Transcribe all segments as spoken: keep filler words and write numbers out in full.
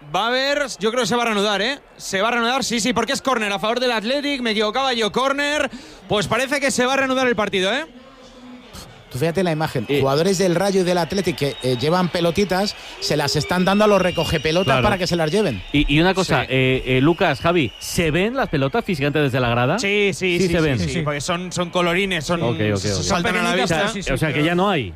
Va a haber, yo creo que se va a reanudar, ¿eh? Se va a reanudar, sí, sí, porque es córner a favor del Athletic. Me equivocaba yo, córner. Pues parece que se va a reanudar el partido, ¿eh? Tú fíjate la imagen, eh. jugadores del Rayo y del Athletic que eh, llevan pelotitas, se las están dando a los recogepelotas claro. para que se las lleven. Y, y una cosa, sí. eh, eh, Lucas, Javi, ¿se ven las pelotas físicamente desde la grada? Sí, sí, sí, sí, se sí, ven. Sí, sí, porque son, son colorines, son okay, okay, okay. saltan a la vista. Sí, sí, o sea, que ya no hay.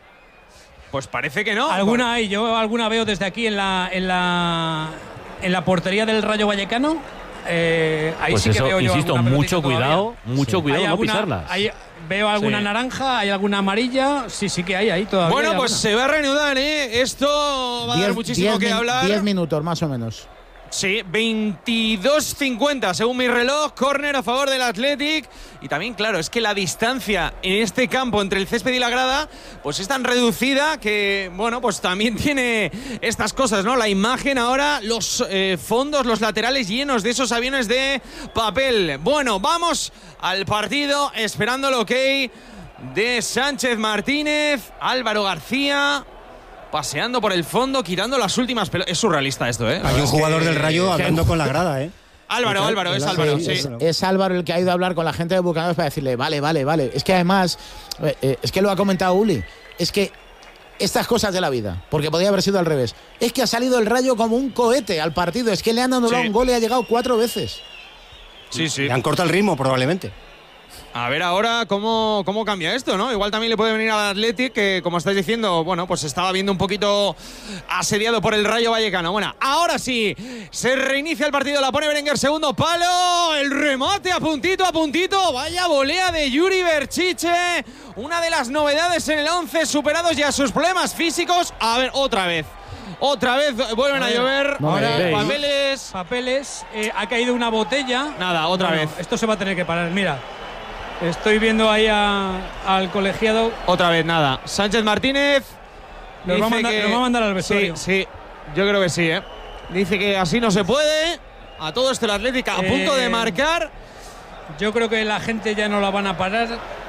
Pues parece que no. Alguna hay, yo alguna veo desde aquí en la en la en la portería del Rayo Vallecano. Eh, ahí pues sí eso, que veo yo insisto, mucho cuidado, todavía. mucho sí. cuidado no alguna, pisarlas. Hay, veo alguna sí. naranja, hay alguna amarilla, sí, sí que hay ahí todavía. Bueno, pues se va a reanudar, ¿eh? Esto va a diez, dar muchísimo diez, que hablar. diez minutos más o menos. Sí, veintidós cincuenta según mi reloj, córner a favor del Athletic. Y también, claro, es que la distancia en este campo entre el césped y la grada pues es tan reducida que, bueno, pues también tiene estas cosas, ¿no? La imagen ahora, los eh, fondos, los laterales llenos de esos aviones de papel. Bueno, vamos al partido, esperando el ok de Sánchez Martínez, Álvaro García paseando por el fondo, quitando las últimas pelotas. Es surrealista esto, ¿eh? Hay un jugador que, del Rayo hablando con la grada, ¿eh? Álvaro, Álvaro, es Álvaro, sí. Es, es Álvaro el que ha ido a hablar con la gente de Bucaneros para decirle, vale, vale, vale. Es que además, eh, es que lo ha comentado Uli, es que estas cosas de la vida, porque podría haber sido al revés, es que ha salido el Rayo como un cohete al partido, es que le han anulado sí. un gol y ha llegado cuatro veces. Sí, sí. Le han cortado el ritmo, probablemente. A ver ahora cómo, cómo cambia esto, ¿no? Igual también le puede venir al Athletic, que como estáis diciendo, bueno, pues estaba viendo un poquito asediado por el Rayo Vallecano. Bueno, ahora sí, se reinicia el partido, la pone Berenguer, segundo palo, el remate a puntito, a puntito, vaya volea de Yuri Berchiche, una de las novedades en el once, superados ya sus problemas físicos. A ver, otra vez. Otra vez vuelven a, a llover. No, ahora papeles. Papeles. Eh, ha caído una botella. Nada, otra bueno, vez. Esto se va a tener que parar. Mira. Estoy viendo ahí a, al colegiado. Otra vez, nada. Sánchez Martínez. Nos va, a mandar, que... nos va a mandar al vestuario. Sí, sí. Yo creo que sí, ¿eh? Dice que así no se puede. A todo esto el Atlético a eh, punto de marcar. Yo creo que la gente ya no la van a parar.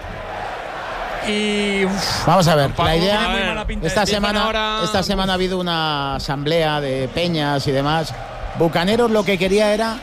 Y uf, vamos a ver, la idea a ver, esta semana ahora... esta semana ha habido una asamblea de peñas y demás. Bucaneros lo que quería era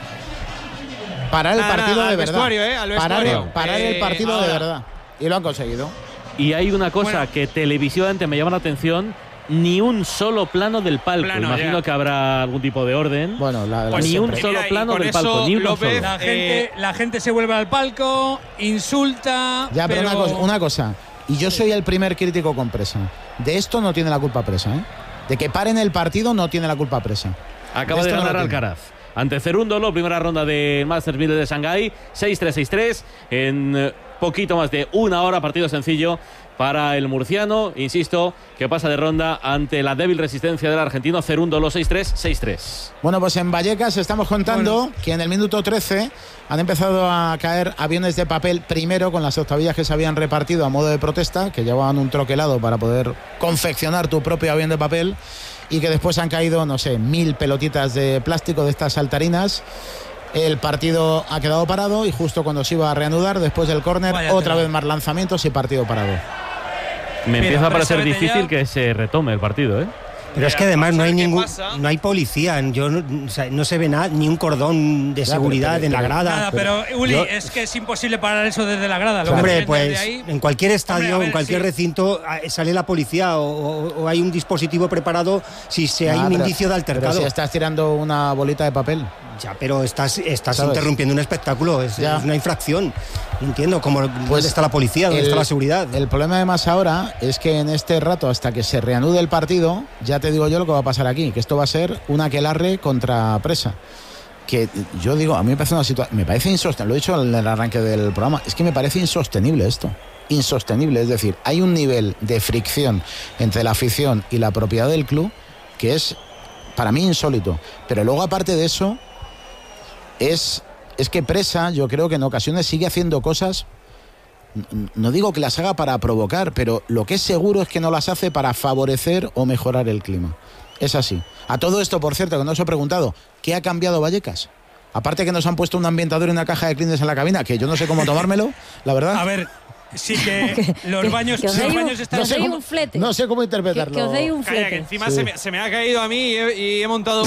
parar el nada, partido nada, de al verdad. Vestuario, eh, al parar vestuario. parar eh, el partido ahora. de verdad. Y lo han conseguido. Y hay una cosa bueno. que televisivamente me llama la atención. Ni un solo plano del palco. Plano, Imagino ya. que habrá algún tipo de orden. Bueno, la, la pues ni siempre. un solo Mira, plano del palco, ni uno López, solo. La gente, eh, la gente se vuelve al palco, insulta. Ya, pero, pero... Una, cosa, una cosa. Y yo soy el primer crítico con Presa. De esto no tiene la culpa Presa, ¿eh? De que paren el partido no tiene la culpa Presa. Acaba de, de ganar no Alcaraz. Ante Cerúndolo, primera ronda del Masters mil de Shanghái, seis tres seis tres, en poquito más de una hora, partido sencillo para el murciano, insisto, que pasa de ronda ante la débil resistencia del argentino Cerúndolo, seis tres seis tres. Bueno, pues en Vallecas estamos contando bueno. que en el minuto trece han empezado a caer aviones de papel, primero con las octavillas que se habían repartido a modo de protesta, que llevaban un troquelado para poder confeccionar tu propio avión de papel, y que después han caído, no sé, mil pelotitas de plástico de estas saltarinas. El partido ha quedado parado y justo cuando se iba a reanudar, después del córner, otra vez más lanzamientos y partido parado. Me Mira, empieza a parecer difícil ya... que se retome el partido, ¿eh? Pero es que además no hay ningún, no hay policía, yo no, o sea, no se ve nada, ni un cordón de seguridad ya, pero, pero, en la grada. Nada, pero, pero Uli, yo, es que es imposible parar eso desde la grada. Lo hombre, pues ahí, en cualquier estadio, hombre, ver, en cualquier sí. recinto sale la policía o, o, o hay un dispositivo preparado si se nah, hay un pero, indicio de altercado. Pero si estás tirando una bolita de papel. Ya, pero estás, estás interrumpiendo un espectáculo, es, es una infracción. No entiendo cómo pues dónde está la policía, dónde el, está la seguridad. El problema además ahora es que en este rato, hasta que se reanude el partido, ya te digo yo lo que va a pasar aquí, que esto va a ser un aquelarre contra Presa. Que yo digo, a mí me parece una situación, me parece insostenible, lo he dicho en el arranque del programa, es que me parece insostenible esto. Insostenible, es decir, hay un nivel de fricción entre la afición y la propiedad del club que es para mí insólito. Pero luego, aparte de eso, es, es que Presa, yo creo que en ocasiones sigue haciendo cosas, no digo que las haga para provocar, pero lo que es seguro es que no las hace para favorecer o mejorar el clima. Es así. A todo esto, por cierto, que no os he preguntado, ¿qué ha cambiado Vallecas? Aparte que nos han puesto un ambientador y una caja de Kleenex en la cabina, que yo no sé cómo tomármelo, la verdad. A ver, sí que los baños, que os los un, baños están... No sé cómo, un flete. No sé cómo interpretarlo. Que, que os deis un flete. Calla, que encima sí. se, me, se me ha caído a mí y he, y he montado